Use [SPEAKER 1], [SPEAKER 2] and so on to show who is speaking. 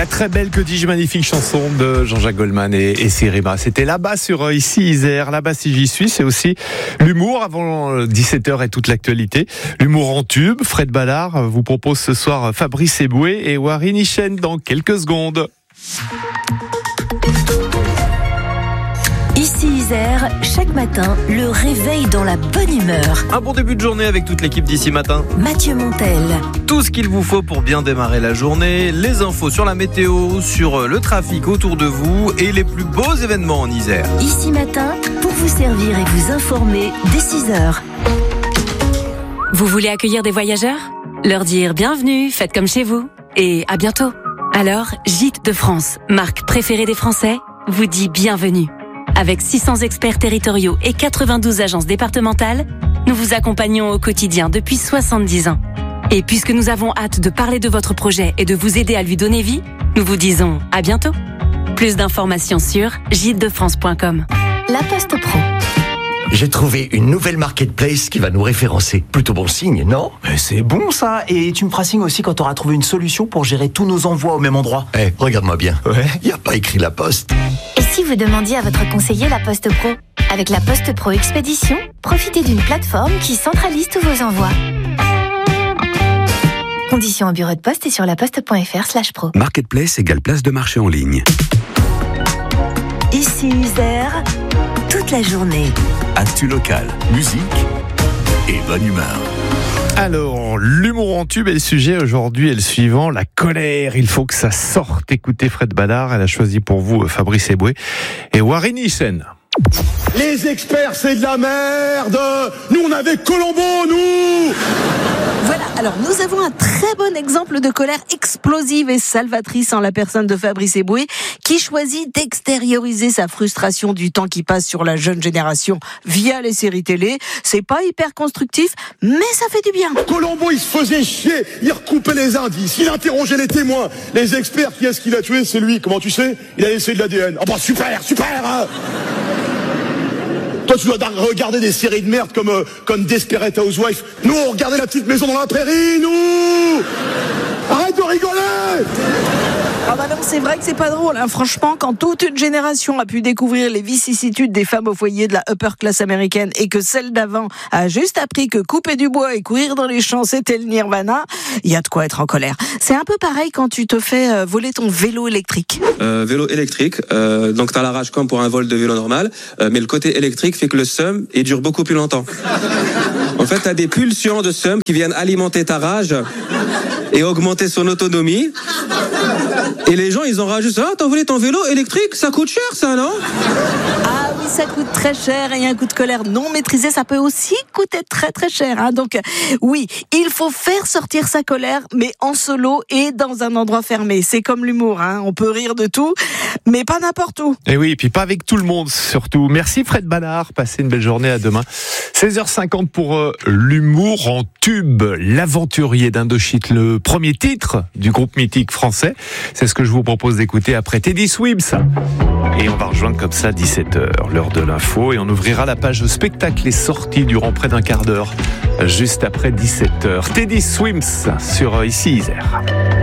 [SPEAKER 1] La très belle, que dis-je, magnifique chanson de Jean-Jacques Goldman et Seriba. C'était là-bas sur Ici Isère, là-bas si j'y suis. C'est aussi l'humour avant 17h et toute l'actualité. L'humour en tube. Fred Ballard vous propose ce soir Fabrice Eboué et Warren Hichen dans quelques secondes.
[SPEAKER 2] Ici Isère, chaque matin, le réveil dans la bonne humeur.
[SPEAKER 3] Un bon début de journée avec toute l'équipe d'Ici Matin.
[SPEAKER 2] Mathieu Montel.
[SPEAKER 3] Tout ce qu'il vous faut pour bien démarrer la journée, les infos sur la météo, sur le trafic autour de vous et les plus beaux événements en Isère.
[SPEAKER 2] Ici Matin, pour vous servir et vous informer dès 6h. Vous voulez accueillir des voyageurs ? Leur dire bienvenue, faites comme chez vous et à bientôt. Alors, Gîtes de France, marque préférée des Français, vous dit bienvenue. Avec 600 experts territoriaux et 92 agences départementales, nous vous accompagnons au quotidien depuis 70 ans. Et puisque nous avons hâte de parler de votre projet et de vous aider à lui donner vie, nous vous disons à bientôt. Plus d'informations sur gitesdefrance.com. La Poste Pro.
[SPEAKER 4] J'ai trouvé une nouvelle marketplace qui va nous référencer. Plutôt bon signe, non ?
[SPEAKER 5] Mais c'est bon ça. Et tu me feras signe aussi quand tu auras trouvé une solution pour gérer tous nos envois au même endroit.
[SPEAKER 4] Regarde-moi bien.
[SPEAKER 5] Ouais.
[SPEAKER 4] Y a pas écrit La Poste.
[SPEAKER 6] Et si vous demandiez à votre conseiller La Poste Pro ? Avec La Poste Pro Expédition, profitez d'une plateforme qui centralise tous vos envois. Conditions au bureau de poste et sur laposte.fr/pro.
[SPEAKER 7] Marketplace égale place de marché en ligne.
[SPEAKER 2] Ici Isère, toute la journée.
[SPEAKER 7] Actu local, musique et bonne humeur.
[SPEAKER 1] Alors, l'humour en tube est le sujet aujourd'hui et le suivant, la colère. Il faut que ça sorte. Écoutez Fred Ballard, elle a choisi pour vous Fabrice Eboué et Warren Hichen.
[SPEAKER 8] Les experts, c'est de la merde. Nous, on avait Colombo, nous.
[SPEAKER 9] Voilà, alors nous avons un très bon exemple de colère explosive et salvatrice en la personne de Fabrice Eboué, qui choisit d'extérioriser sa frustration du temps qui passe sur la jeune génération via les séries télé. C'est pas hyper constructif, mais ça fait du bien.
[SPEAKER 8] Colombo, il se faisait chier. Il recoupait les indices. Il interrogeait les témoins. Les experts, qui est-ce qu'il a tué ? C'est lui. Comment tu sais ? Il a laissé de l'ADN. Oh bah super hein. Toi, tu dois regarder des séries de merde comme Desperate Housewives. Nous, on regardait La Petite Maison dans la Prairie, nous. Arrête de rigoler.
[SPEAKER 9] Ah bah non, c'est vrai que c'est pas drôle, hein. Franchement, quand toute une génération a pu découvrir les vicissitudes des femmes au foyer de la upper class américaine et que celle d'avant a juste appris que couper du bois et courir dans les champs c'était le nirvana, il y a de quoi être en colère. C'est un peu pareil quand tu te fais voler ton vélo électrique.
[SPEAKER 10] Vélo électrique, donc t'as la rage comme pour un vol de vélo normal, mais le côté électrique fait que le seum il dure beaucoup plus longtemps. En fait, t'as des pulsions de seum qui viennent alimenter ta rage et augmenter son autonomie. Et les gens, ils ont rajouté ça. T'as volé ton vélo électrique ? Ça coûte cher, ça, non ?
[SPEAKER 9] Ah oui, ça coûte très cher et un coup de colère non maîtrisé, ça peut aussi coûter très très cher. Hein. Donc oui, il faut faire sortir sa colère, mais en solo et dans un endroit fermé. C'est comme l'humour, hein. On peut rire de tout, mais pas n'importe où.
[SPEAKER 1] Et oui, et puis pas avec tout le monde surtout. Merci Fred Ballard, passez une belle journée, à demain. 16h50 pour l'humour en tube. L'aventurier d'Indochine, le premier titre du groupe mythique français. C'est ce que je vous propose d'écouter après Teddy Swims. Et on va rejoindre comme ça 17h, l'heure de l'info, et on ouvrira la page spectacle et sorties durant près d'un quart d'heure, juste après 17h. Teddy Swims sur Ici Isère.